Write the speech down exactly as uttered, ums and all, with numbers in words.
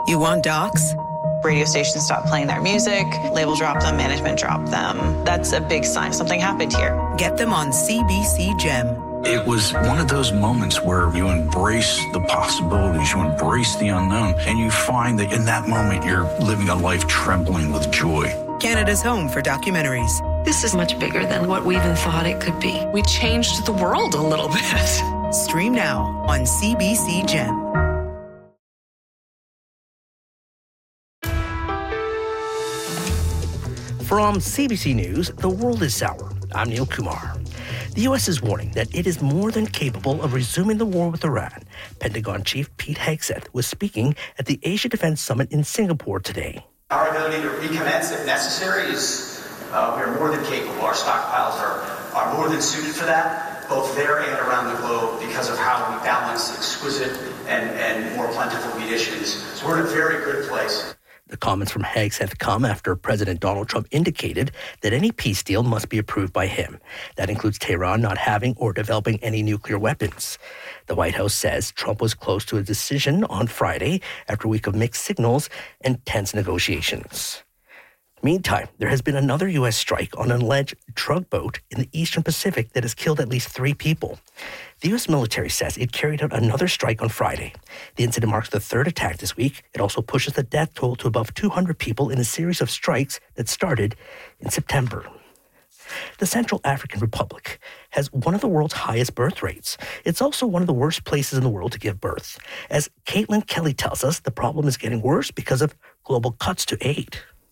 You want docs? Radio stations stop playing their music, label drop them, management drop them. That's a big sign something happened here. Get them on C B C Gem. It was one of those moments where you embrace the possibilities, you embrace the unknown, and you find that in that moment you're living a life trembling with joy. Canada's home for documentaries. This is much bigger than what we even thought it could be. We changed the world a little bit. Stream now on C B C Gem. From C B C News, the world is sour. I'm Neil Kumar. The U S is warning that it is more than capable of resuming the war with Iran. Pentagon Chief Pete Hegseth was speaking at the Asia Defense Summit in Singapore today. Our ability to recommence if necessary is, uh, we are more than capable. Our stockpiles are, are more than suited for that, both there and around the globe, because of how we balance exquisite and, and more plentiful munitions. So we're in a very good place. The comments from Hegseth come after President Donald Trump indicated that any peace deal must be approved by him. That includes Tehran not having or developing any nuclear weapons. The White House says Trump was close to a decision on Friday after a week of mixed signals and tense negotiations. Meantime, there has been another U S strike on an alleged drug boat in the Eastern Pacific that has killed at least three people. The U S military says it carried out another strike on Friday. The incident marks the third attack this week. It also pushes the death toll to above two hundred people in a series of strikes that started in September. The Central African Republic has one of the world's highest birth rates. It's also one of the worst places in the world to give birth. As Caitlin Kelly tells us, the problem is getting worse because of global cuts to aid.